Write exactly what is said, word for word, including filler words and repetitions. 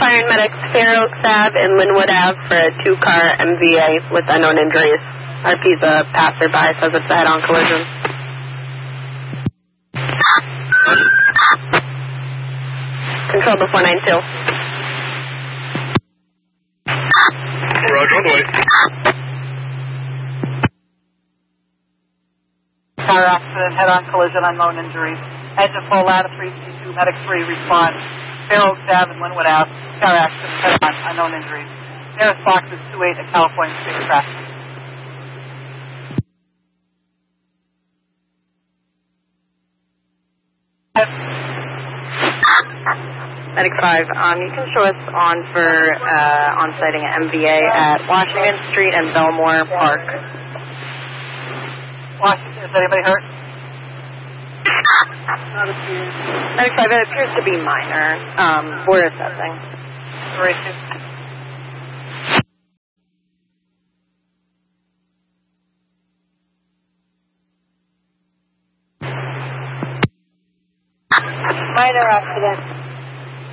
Fire and medics, Fair Oaks Ave and Linwood Ave for a two-car M V A with unknown injuries. R P's a passerby, says it's a head-on collision. Control to four nine two. Roger, on the way. Car accident, head-on collision, unknown injuries. Engine full, ladder three C two, medic three, respond. Fair Oaks Ave and Linwood Ave, car accident, head-on, unknown injuries. Nearest box is two eight at California State Traffic. Medic five, um, you can show us on for uh, on-sighting an M V A at Washington Street and Belmore Park. Washington, is anybody hurt? Medic five, it appears to be minor. Um, we're assessing. Three, two. Minor accident.